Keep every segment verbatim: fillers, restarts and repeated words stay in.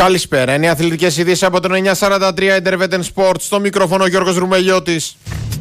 Καλησπέρα. Είναι οι αθλητικές ειδήσεις από τον εννιακόσια σαράντα τρία Intervetten Sports. Στο μικρόφωνο ο Γιώργος Ρουμελιώτης.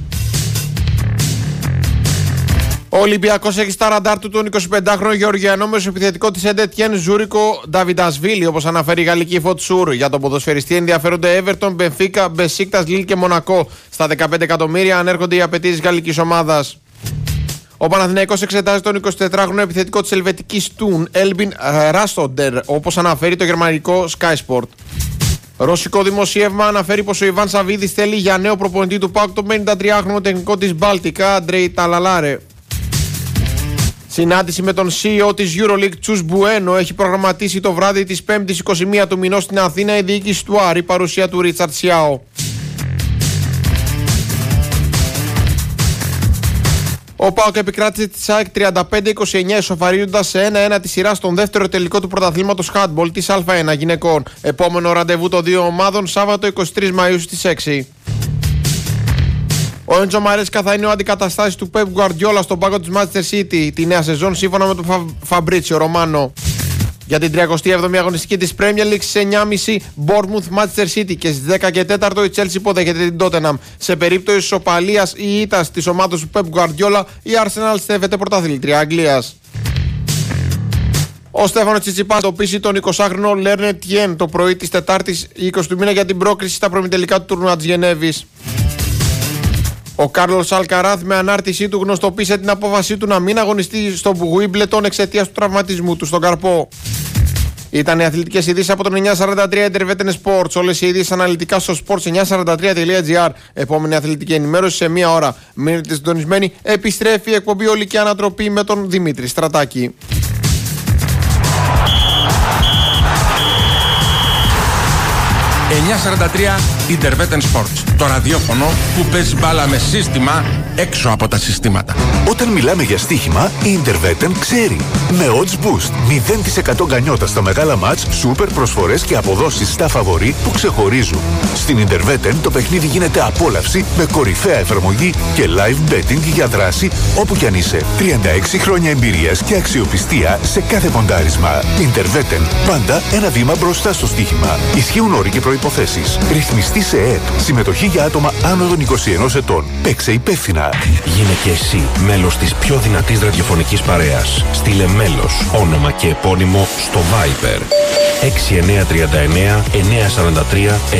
Ο Ολυμπιακός έχει στα ραντάρ του τον εικοσιπεντάχρονο Γεωργιανό μεσοεπιθετικό της Εντετιέν Ζούρικο Νταβιντασβίλη, όπως αναφέρει η γαλλική Φοτσούρ. Για τον ποδοσφαιριστή ενδιαφέρονται Everton, Μπενφίκα, Μπεσίκτας, Λίλ και Μονακό. Στα δεκαπέντε εκατομμύρια ανέρχονται οι απαιτήσεις γαλλικής ομάδας. Ο Παναθηναϊκός εξετάζει τον εικοσιτετράχρονο επιθετικό της ελβετικής Τουν, Έλμπιν Ράστοντερ, όπως αναφέρει το γερμανικό Sky Sport. Ρωσικό δημοσίευμα αναφέρει πως ο Ιβάν Σαββίδης θέλει για νέο προπονητή του ΠΑΟΚ τον πενηντατριάχρονο τεχνικό της Μπάλτικα, Αντρέι Ταλαλάρε. Συνάντηση με τον σι ι ο της EuroLeague Τσους Μπουένο έχει προγραμματίσει το βράδυ της πέμπτης εικοστή πρώτη του μηνός στην Αθήνα η διοίκηση του Άρη, παρουσία του Ρίτσαρτ Σιάο. Ο ΠΑΟΚ επικράτησε τη ΑΕΚ τριάντα πέντε είκοσι εννέα ισοφαριούντας σε ένα ένα τη σειρά στον δεύτερο τελικό του πρωταθλήματος handball της Α1 γυναικών. Επόμενο ραντεβού των δύο ομάδων Σάββατο εικοστή τρίτη Μαΐου στις έξι. Ο Έντζο Μαρέσκα θα είναι ο αντικαταστάσης του Πεπ Γκουαρντιόλα στον πάγκο της Manchester City τη νέα σεζόν σύμφωνα με τον Φα... Φαμπρίτσιο Ρωμάνο. Για την τριακοστή έβδομη αγωνιστική της Premier League στις εννιά και μισή Bournemouth Manchester City και στις δέκα και τέσσερα η Chelsea υποδέχεται την Tottenham. Σε περίπτωση ισοπαλίας ή ήττας της ομάδας του Pep Guardiola, η Arsenal στέφεται πρωταθλήτρια Αγγλίας. Ο Στέφανος Τσιτσιπάς εντοπίσει τον εικοσάχρονο Λέρνε Τιέν το πρωί της Τετάρτης εικοστή του μήνα για την πρόκριση στα προημιτελικά του τουρνουά της Γενέβης. Ο Κάρλος Αλκαράθ με ανάρτησή του γνωστοποίησε την απόφασή του να μην αγωνιστεί στο Wimbledon εξαιτίας του τραυματισμού του στον καρπό. Ήταν οι αθλητικές ειδήσεις από τον εννιακόσια σαράντα τρία Intervetten Sports. Όλες οι ειδήσεις αναλυτικά στο sports εννιακόσια σαράντα τρία τελεία τζι άρ. Επόμενη αθλητική ενημέρωση σε μία ώρα. Μείνετε συντονισμένοι. Επιστρέφει η εκπομπή Ολική Ανατροπή με τον Δημήτρη Στρατάκη. εννιακόσια σαράντα τρία Intervetten Sports. Το ραδιόφωνο που παίζει μπάλα με σύστημα έξω από τα συστήματα. Όταν μιλάμε για στοίχημα, η Intervetten ξέρει. Με odds boost, μηδέν τοις εκατό γκανιότα στα μεγάλα μάτς, σούπερ προσφορές και αποδόσεις στα φαβορί που ξεχωρίζουν. Στην Intervetten το παιχνίδι γίνεται απόλαυση με κορυφαία εφαρμογή και live betting για δράση όπου κι αν είσαι. τριάντα έξι χρόνια εμπειρίας και αξιοπιστία σε κάθε ποντάρισμα. Intervetten, πάντα ένα βήμα μπροστά στο στοίχημα. Ισχύουν όροι και προϋποθέσεις. Ρυθμιστή σε ΕΕΠ. Συμμετοχή για άτομα άνω των είκοσι ενός ετών. Παίξε υπεύθυνα. Γίνε και εσύ μέλος της πιο δυνατής ραδιοφωνικής παρέας. Στείλε μέλος, όνομα και επώνυμο στο Viber έξι εννιά τρία εννιά εννιά σαράντα τρία